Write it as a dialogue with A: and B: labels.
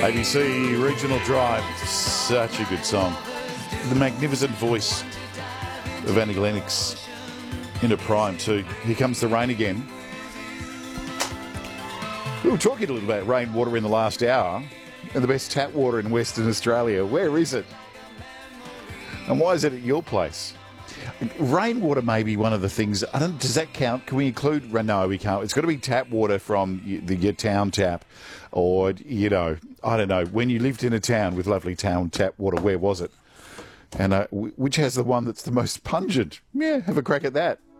A: ABC Regional Drive. Such a good song. The magnificent voice of Annie Lennox into prime too. Here comes the rain again. We were talking a little about rainwater in the last hour and the best tap water in Western Australia. Where is it? And why is it at your place? Rainwater may be one of the things. Does that count? Can we include? No, we can't. It's got to be tap water from your town tap, or I don't know. When you lived in a town with lovely town tap water, where was it? And which has the one that's the most pungent? Yeah, have a crack at that.